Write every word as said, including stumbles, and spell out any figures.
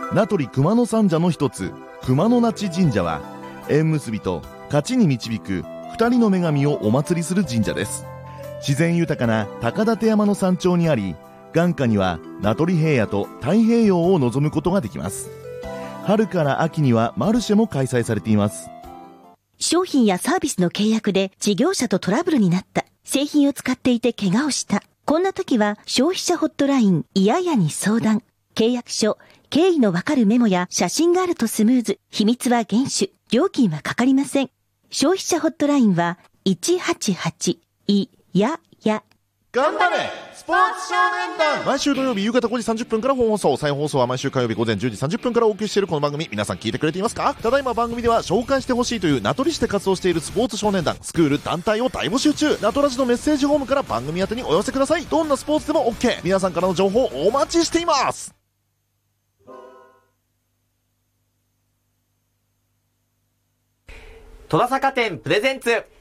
名取熊野三社の一つ熊野那智神社は、縁結びと勝ちに導く二人の女神をお祭りする神社です。自然豊かな高立山の山頂にあり、眼下には名取平野と太平洋を望むことができます。春から秋にはマルシェも開催されています。 商品やサービスの契約で事業者とトラブルになった。製品を使っていて怪我をした。こんな時は消費者ホットラインいややに相談。契約書、経緯のわかるメモや写真があるとスムーズ。秘密は厳守。料金はかかりません。消費者ホットラインはいちはちはちいやや。 頑張れスポーツ少年団。毎週土曜日夕方ごじさんじゅっぷんから本放送、再放送は毎週火曜日午前じゅうじさんじゅっぷんからお送りしているこの番組、皆さん聞いてくれていますか？ただいま番組では紹介してほしいという名取市で活動しているスポーツ少年団、スクール、団体を大募集中。名取ラジのメッセージフォームから番組宛てにお寄せください。どんなスポーツでも OK。 皆さんからの情報お待ちしています。 戸田坂店プレゼンツ